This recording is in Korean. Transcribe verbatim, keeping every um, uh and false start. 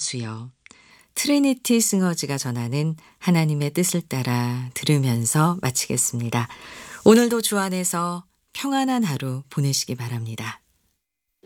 주여. 트리니티 싱어즈가 전하는 하나님의 뜻을 따라 들으면서 마치겠습니다. 오늘도 주 안에서 평안한 하루 보내시기 바랍니다.